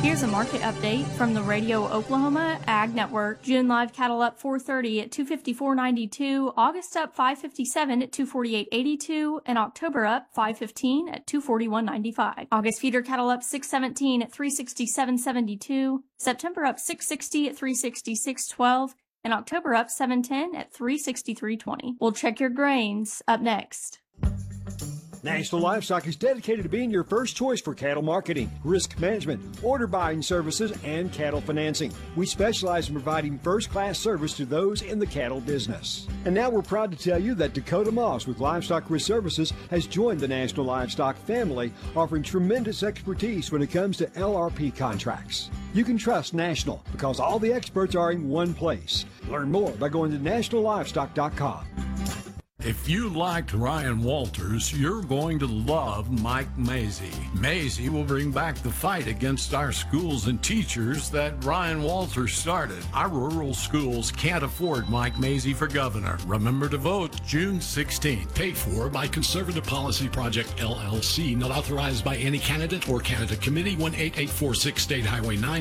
Here's a market update from the Radio Oklahoma Ag Network. June live cattle up 430 at 254.92, August up 557 at 248.82, and October up 515 at 241.95. August feeder cattle up 617 at 367.72, September up 660 at 366.12, and October up 710 at 363.20. We'll check your grains up next. National Livestock is dedicated to being your first choice for cattle marketing, risk management, order buying services, and cattle financing. We specialize in providing first-class service to those in the cattle business. And now we're proud to tell you that Dakota Moss with Livestock Risk Services has joined the National Livestock family, offering tremendous expertise when it comes to LRP contracts. You can trust National because all the experts are in one place. Learn more by going to nationallivestock.com. If you liked Ryan Walters, you're going to love Mike Mazie. Mazie will bring back the fight against our schools and teachers that Ryan Walters started. Our rural schools can't afford Mike Mazie for governor. Remember to vote June 16th. Paid for by Conservative Policy Project, LLC. Not authorized by any candidate or candidate committee. 18846 State Highway 9.